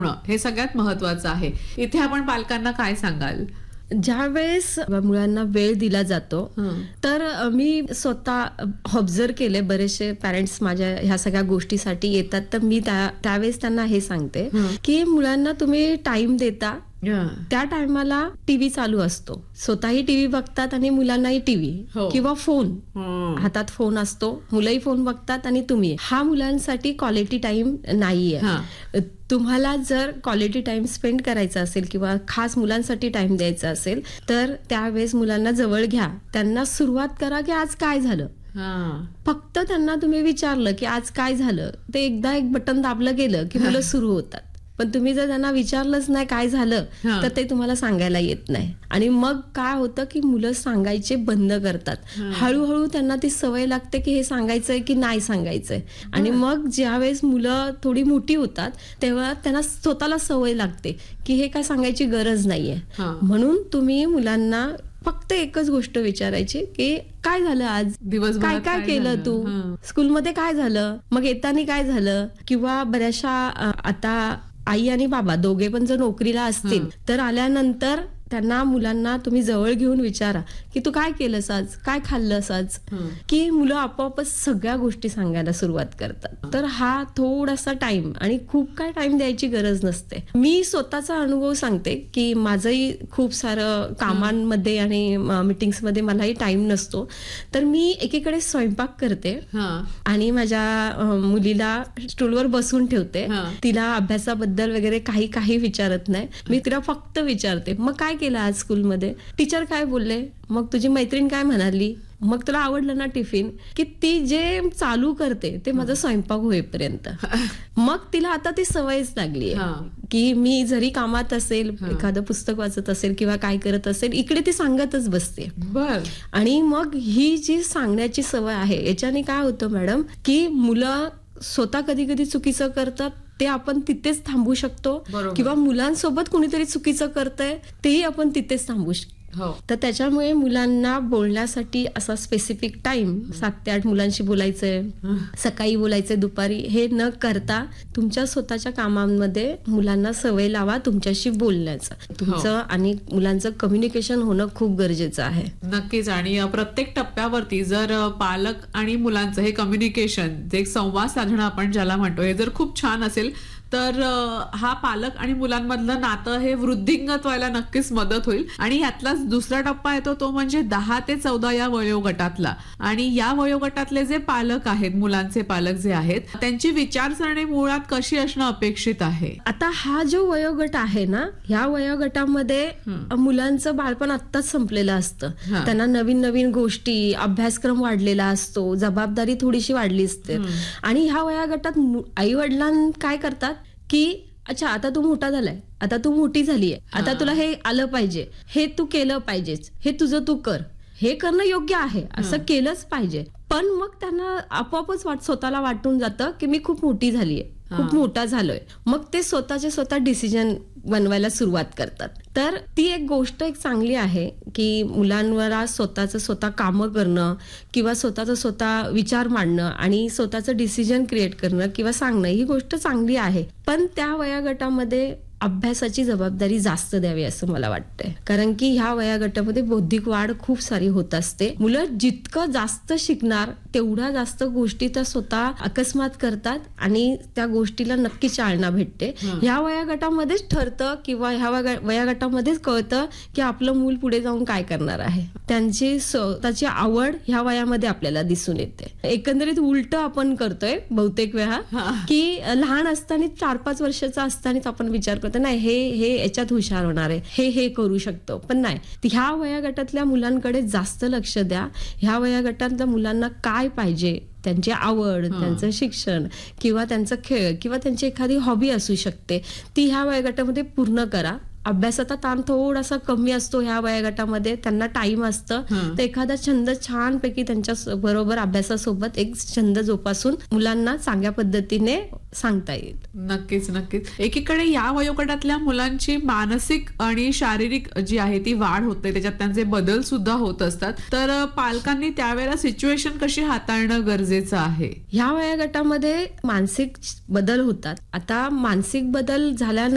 हे सगळ्यात महत्वाचं आहे. इथे आपण पालकांना काय सांगाल? ज्यावेळेस मुलांना वेळ दिला जातो तर मी स्वतः ऑब्झर्व केले, बरेचसे पॅरेंट्स माझ्या ह्या सगळ्या गोष्टीसाठी येतात, तर मी त्यावेळेस त्यांना हे सांगते की मुलांना तुम्ही टाइम देता, त्या टायमाला टीव्ही चालू असतो, स्वतःही टीव्ही बघतात आणि मुलांनाही टीव्ही किंवा फोन, हातात फोन असतो, मुलंही फोन बघतात आणि तुम्ही, हा मुलांसाठी क्वालिटी टाइम नाहीये. तुम्हाला जर क्वालिटी टाइम स्पेंड करायचा असेल किंवा खास मुलांसाठी टाइम द्यायचा असेल तर त्यावेळेस मुलांना जवळ घ्या, त्यांना सुरुवात करा की आज काय झालं. फक्त त्यांना तुम्ही विचारलं की आज काय झालं, ते एकदा एक बटन दाबलं गेलं की मुलं सुरू होतात. पण तुम्ही जर त्यांना विचारलंच नाही काय झालं तर ते तुम्हाला सांगायला येत नाही, आणि मग काय होतं की मुलं सांगायचे बंद करतात. हळूहळू त्यांना ती सवय लागते की हे सांगायचंय की नाही सांगायचंय, आणि मग ज्यावेळेस मुलं थोडी मोठी होतात तेव्हा त्यांना स्वतःला सवय लागते की हे काय सांगायची गरज नाहीये. म्हणून तुम्ही मुलांना फक्त एकच गोष्ट विचारायची की काय झालं आज, दिवसभर काय केलं तू, स्कूलमध्ये काय झालं, मग येताना काय झालं. किंवा बऱ्याचशा आता आई आणि बाबा दोघे पण जर नोकरीला असतील तर आल्यानंतर त्यांना मुलांना तुम्ही जवळ घेऊन विचारा की तू काय केलंस आज, काय खाल्लंस आज, की मुलं आपोआपच सगळ्या गोष्टी सांगायला सुरुवात करतात. तर हा थोडासा टाइम, आणि खूप काय टाइम द्यायची गरज नसते. मी स्वतःचा अनुभव सांगते की माझंही खूप सारं कामांमध्ये आणि मीटिंग्स मध्ये मलाही टाइम नसतो, तर मी एकीकडे स्वयंपाक करते आणि माझ्या मुलीला स्टूलवर बसून ठेवते. तिला अभ्यासाबद्दल वगैरे काही विचारत नाही, मी तिला फक्त विचारते मग काय केलं आज स्कूलमध्ये, टीचर काय बोलले, मग तुझी मैत्रीण काय म्हणाली, मग तुला आवडलं ना टिफिन, की ती जे चालू करते ते माझा स्वयंपाक होईपर्यंत. मग तिला आता ती सवयच लागली आहे की मी जरी कामात असेल, एखादं पुस्तक वाचत असेल किंवा काय करत असेल, इकडे ती सांगतच बसते. आणि मग ही जी सांगण्याची सवय आहे याच्याने काय होतं मॅडम की मुलं स्वतः कधी कधी चुकीचं करतात, ते आपण तिथेच थांबू शकतो, किंवा मुलांसोबत कुणीतरी चुकीचं करतंय तेही आपण तिथेच थांबू शकतो. तर त्याच्यामुळे मुलांना बोलण्यासाठी असा स्पेसिफिक टाइम, 7 ते 8 मुलांशी बोलायचंय, सकाळी बोलायचंय, दुपारी, हे न करता तुमच्या स्वतःच्या कामांमध्ये मुलांना सवय लावा तुमच्याशी बोलण्याचं. तुमचं आणि मुलांचं कम्युनिकेशन होणं खूप गरजेचं आहे. नक्कीच. आणि प्रत्येक टप्प्यावरती जर पालक आणि मुलांचं हे कम्युनिकेशन, जे एक संवाद साधणं आपण ज्याला म्हणतो, हे जर खूप छान असेल तर हा पालक आणि मुलांमधलं नातं हे वृद्धिंगत व्हायला नक्कीच मदत होईल. आणि यातलाच दुसरा टप्पा येतो तो म्हणजे 10 ते 14 या वयोगटातला. आणि या वयोगटातले जे पालक आहेत, मुलांचे पालक जे आहेत, त्यांची विचारसरणी मुळात कशी असणं अपेक्षित आहे? आता हा जो वयोगट आहे ना, ह्या वयोगटामध्ये मुलांचं बालपण आत्ताच संपलेलं असतं. त्यांना नवीन नवीन गोष्टी, अभ्यासक्रम वाढलेला असतो, जबाबदारी थोडीशी वाढली असते. आणि ह्या वयोगटात आई वडिलांना काय करतात की अच्छा आता तू मोठा झालाय, आता तू मोठी झालीये, आता तुला हे आलं पाहिजे, हे तू केलं पाहिजेच, हे तुझं तू कर, हे करणं योग्य आहे, असं केलंच पाहिजे. पण मग त्यांना आपोआपच स्वतःला वाटून जातं की मी खूप मोठी झालीये, खूप मोठा झालोय. मग ते स्वतः डिसिजन बनवायला सुरुवात करतात. तर ती एक गोष्ट एक चांगली आहे की मुलांवर स्वतः कामं करणं किंवा स्वतः विचार मांडणं आणि स्वतःचं डिसिजन क्रिएट करणं किंवा सांगणं, ही गोष्ट चांगली आहे. पण त्या वयोगटामध्ये अभ्यासाची जबाबदारी जास्त द्यावी असं मला वाटतंय, कारण की ह्या वयोगटामध्ये बौद्धिक वाढ खूप सारी होत असते. मुलं जितकं जास्त शिकणार तेवढ्या जास्त गोष्टी त्या स्वतः अकस्मात करतात आणि त्या गोष्टीला नक्की चालना भेटते. ह्या वयोगटामध्येच ठरतं किंवा ह्या वयोगटामध्येच कळतं की आपलं मूल पुढे जाऊन काय करणार आहे. त्यांची स्वतःची आवड ह्या वयामध्ये आपल्याला दिसून येते. एकंदरीत उलट आपण करतोय बहुतेक वेळा की लहान असताना 4-5 वर्षाचा असतानाच आपण विचार करतो नाही हे याच्यात हुशार होणार आहे, हे करू शकतो. पण नाही, ह्या वयोगटातल्या मुलांकडे जास्त लक्ष द्या. ह्या वयोगटातल्या मुलांना काय पाहिजे, त्यांची आवड, त्यांचं शिक्षण किंवा त्यांचा खेळ किंवा त्यांची एखादी हॉबी असू शकते, ती ह्या वयोगटामध्ये पूर्ण करा. अभ्यासाचा ताण थोडासा कमी असतो ह्या वयोगटामध्ये, त्यांना टाइम असतं, तर एखादा छंद छानपैकी त्यांच्या बरोबर अभ्यासासोबत एक छंद जोपासून मुलांना चांगल्या पद्धतीने सांगता येईल. नक्कीच. एकीकडे या वयोगटातल्या मुलांची मानसिक आणि शारीरिक जी आहे ती वाढ होते, त्याच्यात त्यांचे बदल सुद्धा होत असतात. तर पालकांनी त्यावेळेला सिच्युएशन कशी हाताळणं गरजेचं आहे? ह्या वयोगटामध्ये मानसिक बदल होतात. आता मानसिक बदल झाल्यानंतर